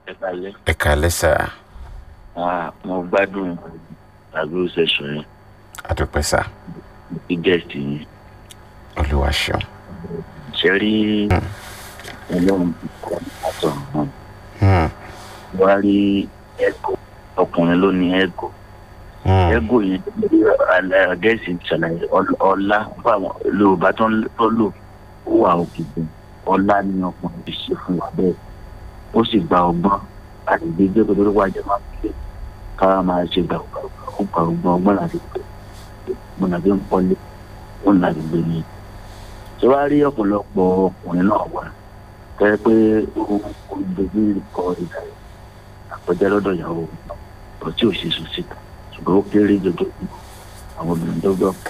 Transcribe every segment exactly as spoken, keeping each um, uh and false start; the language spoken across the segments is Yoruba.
ẹ kálẹ́. ẹ kálẹ́ sà. Ah, mo gbádùn àgbo session yẹn. Adúpẹ́ sà. Ti guest yín. Olúwa ṣeun. Ṣé rí Ọlọ́run kọ́ àtọ̀ Hmm. wá rí ẹ̀kọ́ ọkùnrin ló ní ẹ̀kọ́. Hmm. Ẹ̀kọ́ yẹn gẹ̀ẹ́sì ṣàlàyé ọlá fáwọn Yorùbá tó lò ó wà òkìkí. Ọlá ni ọkùnrin ti ṣe fún wa bẹ́ẹ̀. Ó sì gba ọgbọ́n àti gbígbé kó tó ló wájà máa ń gbé ká máa ṣe gbà ó gba ọgbọ́n ọgbọ́n láti gbé ọgbọ́n láti ń pọ́lé ó ń láti gbé ní. Ṣé wàá rí ọ̀pọ̀lọpọ̀ ọkùnrin náà wà tẹ́ pé ó ń dojú kọ ìdá àpọ̀jẹ́ lọ́dọ̀ ìyàwó ọ̀ tí ò ṣe sùn síta ṣùgbọ́n ó kéré jọjọ àwọn obìnrin tó gbọ́.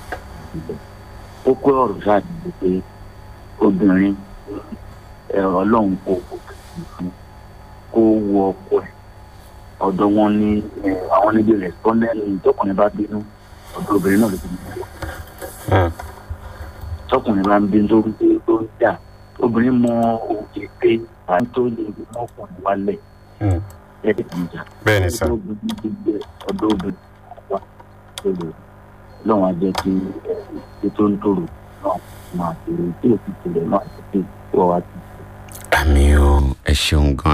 Ó kó ọ̀rọ̀ sáà ní pé obìnrin Ọlọ́run kò kò fún kó wọ ọkọ ẹ̀ ọ̀dọ̀ wọn ní àwọn níbi rẹ̀spọ́ndẹ́lì tọkùnrin bá bínú ọ̀dọ̀ obìnrin náà ló ti bínú. Tọkùnrin bá ń bínú tó ń gbé tó ń jà obìnrin mọ òkè pé àwọn tó lè mú ọkùnrin wálẹ̀ ẹ̀ẹ́dẹ̀ kan jà. Bẹ́ẹ̀ni sà. ọ̀dọ̀ obìnrin wà lóde lọ́wọ́n á jẹ́ kí ètò ń tòrò náà máa tèrè tí òfin tèrè náà ti tè wọ́n wá sí. Àmì o, ẹ ṣeun gan.